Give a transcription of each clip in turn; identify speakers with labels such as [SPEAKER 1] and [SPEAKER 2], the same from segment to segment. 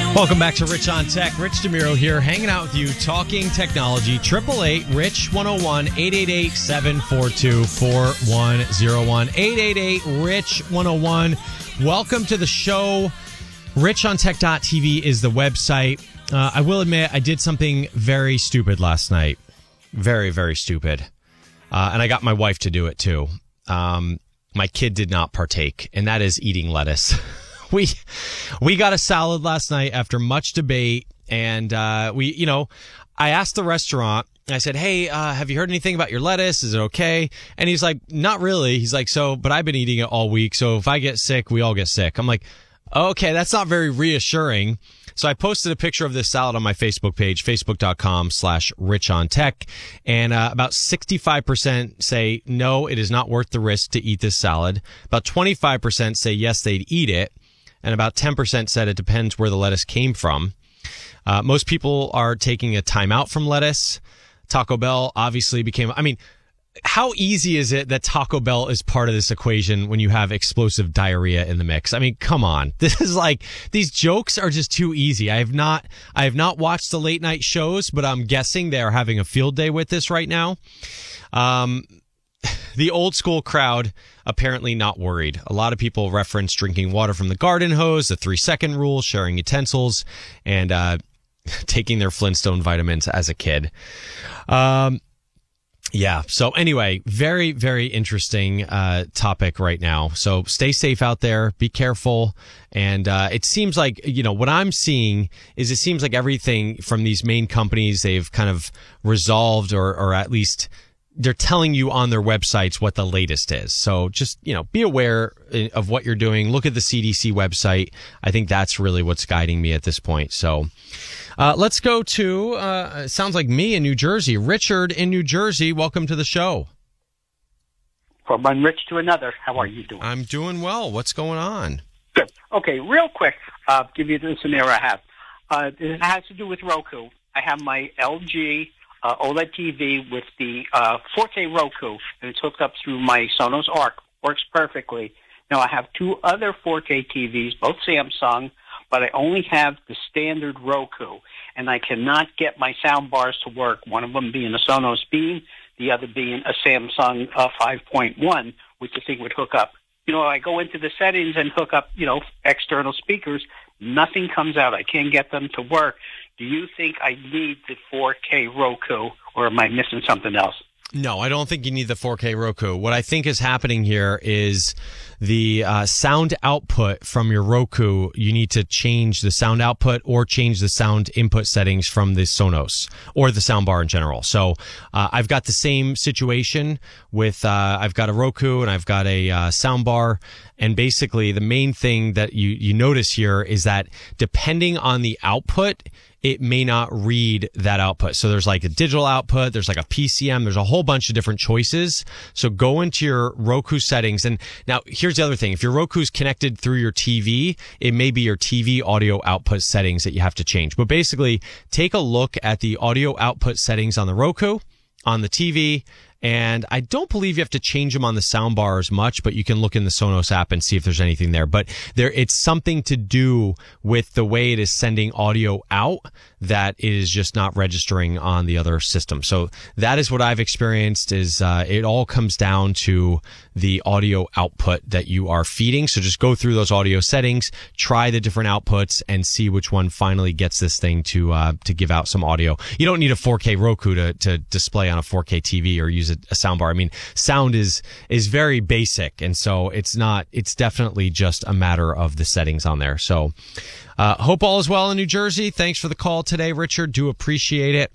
[SPEAKER 1] Welcome back to Rich on Tech. Rich DeMiro here, hanging out with you, talking technology. 888-RICH-101, 888-742-4101, 888-RICH-101. Welcome to the show. RichOnTech.tv is the website. I will admit, I did something very stupid last night. Very, very stupid. And I got my wife to do it, too. My kid did not partake, and that is eating lettuce. We got a salad last night after much debate, and I asked the restaurant, I said, hey, have you heard anything about your lettuce? Is it okay? And he's like, not really. He's like, but I've been eating it all week, so if I get sick, we all get sick. I'm like, okay, that's not very reassuring. So I posted a picture of this salad on my Facebook page, facebook.com/RichOnTech. And about 65% say, no, it is not worth the risk to eat this salad. About 25% say, yes, they'd eat it. And about 10% said it depends where the lettuce came from. Most people are taking a timeout from lettuce. Taco Bell obviously how easy is it that Taco Bell is part of this equation when you have explosive diarrhea in the mix? I mean, come on. This is like, these jokes are just too easy. I have not watched the late night shows, but I'm guessing they are having a field day with this right now. The old school crowd apparently not worried. A lot of people reference drinking water from the garden hose, the 3-second rule, sharing utensils, and taking their Flintstone vitamins as a kid. Yeah. So anyway, very, very interesting topic right now. So stay safe out there. Be careful. And it seems like, what I'm seeing is it seems like everything from these main companies, they've kind of resolved or at least they're telling you on their websites what the latest is. So just, be aware of what you're doing. Look at the CDC website. I think that's really what's guiding me at this point. So let's go to, it sounds like me in New Jersey. Richard in New Jersey, welcome to the show.
[SPEAKER 2] From one rich to another, how are you doing?
[SPEAKER 1] I'm doing well. What's going on?
[SPEAKER 2] Good. Okay, real quick, give you the scenario I have. It has to do with Roku. I have my LG OLED TV with the 4K Roku, and it's hooked up through my Sonos Arc. Works perfectly. Now, I have two other 4K TVs, both Samsung, but I only have the standard Roku, and I cannot get my sound bars to work, one of them being a Sonos Beam, the other being a Samsung 5.1, which the thing would hook up. I go into the settings and hook up, external speakers. Nothing comes out. I can't get them to work. Do you think I need the 4K Roku, or am I missing something else?
[SPEAKER 1] No, I don't think you need the 4K Roku. What I think is happening here is the sound output from your Roku. You need to change the sound output or change the sound input settings from the Sonos or the soundbar in general. So I've got the same situation with I've got a Roku and I've got a soundbar. And basically the main thing that you notice here is that depending on the output, it may not read that output. So there's like a digital output, there's like a PCM, there's a whole bunch of different choices. So go into your Roku settings. And now here's the other thing. If your Roku's connected through your TV, it may be your TV audio output settings that you have to change. But basically, take a look at the audio output settings on the Roku, on the TV, and I don't believe you have to change them on the soundbar as much, but you can look in the Sonos app and see if there's anything there. But it's something to do with the way it is sending audio out that it is just not registering on the other system. So that is what I've experienced is it all comes down to the audio output that you are feeding. So just go through those audio settings, try the different outputs, and see which one finally gets this thing to give out some audio. You don't need a 4K Roku to display on a 4K TV or use a soundbar. I mean, sound is very basic, and so it's definitely just a matter of the settings on there. So hope all is well in New Jersey. Thanks for the call today, Richard. Do appreciate it.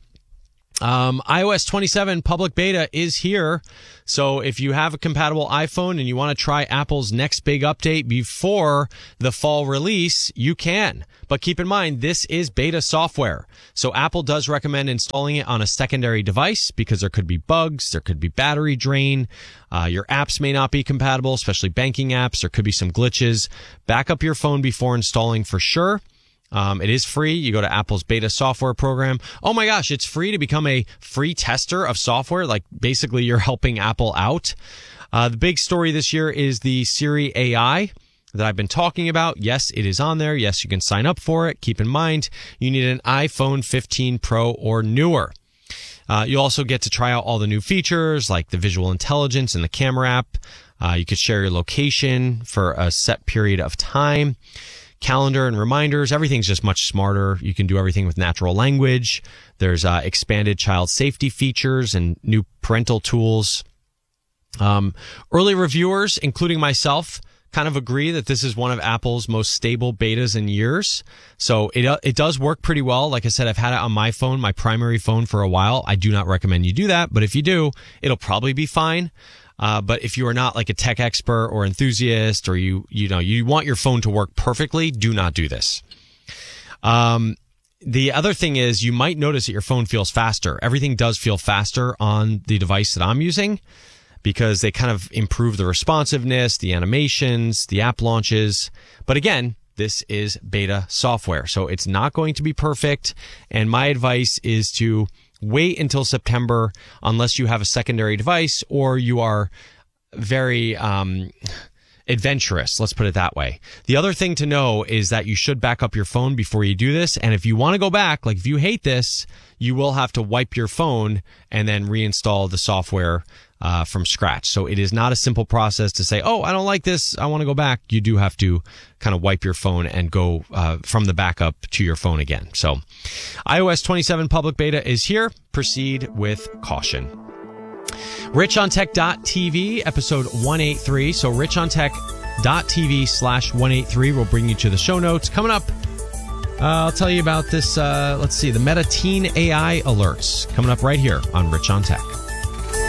[SPEAKER 1] iOS 27 public beta is here. So if you have a compatible iPhone and you want to try Apple's next big update before the fall release, you can. But keep in mind, this is beta software. So Apple does recommend installing it on a secondary device because there could be bugs, there could be battery drain, your apps may not be compatible, especially banking apps. There could be some glitches. Back up your phone before installing for sure. It is free. You go to Apple's beta software program. Oh my gosh, it's free to become a free tester of software. Like basically you're helping Apple out. The big story this year is the Siri AI. that I've been talking about. Yes, it is on there. Yes, you can sign up for it. Keep in mind, you need an iPhone 15 Pro or newer. You also get to try out all the new features like the visual intelligence and the camera app. You could share your location for a set period of time. Calendar and reminders, everything's just much smarter. You can do everything with natural language. There's expanded child safety features and new parental tools. Early reviewers, including myself, kind of agree that this is one of Apple's most stable betas in years. So it does work pretty well. Like I said, I've had it on my phone, my primary phone, for a while. I do not recommend you do that, but if you do, it'll probably be fine. But if you are not like a tech expert or enthusiast, or you want your phone to work perfectly, do not do this. The other thing is, you might notice that your phone feels faster. Everything does feel faster on the device that I'm using, because they kind of improve the responsiveness, the animations, the app launches. But again, this is beta software, so it's not going to be perfect. And my advice is to wait until September, unless you have a secondary device or you are very adventurous. Let's put it that way. The other thing to know is that you should back up your phone before you do this. And if you want to go back, like if you hate this, you will have to wipe your phone and then reinstall the software from scratch. So it is not a simple process to say, oh, I don't like this, I want to go back. You do have to kind of wipe your phone and go from the backup to your phone again. So iOS 27 public beta is here. Proceed with caution. RichOnTech.tv, episode 183. So RichOnTech.tv/183 will bring you to the show notes. Coming up, I'll tell you about this, the Meta Teen AI alerts, coming up right here on Rich on Tech.